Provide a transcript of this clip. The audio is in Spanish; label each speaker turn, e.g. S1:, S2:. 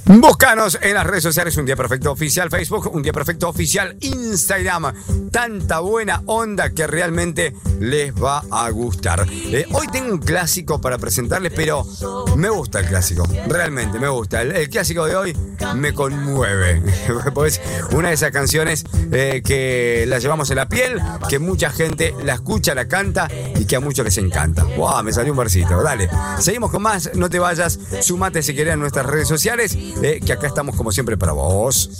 S1: Búscanos en las redes sociales, Un Día Perfecto Oficial Facebook, Un Día Perfecto Oficial Instagram. Tanta buena onda que realmente les va a gustar. Hoy tengo un clásico para presentarles, pero me gusta el clásico, realmente me gusta. El clásico de hoy me conmueve, porque es una de esas canciones que la llevamos en la piel, que mucha gente la escucha, la canta y que a muchos les encanta. ¡Wow! Me salió un versito, dale. Seguimos con más, no te vayas, sumate si querés a nuestras redes sociales. Que acá estamos como siempre para vos.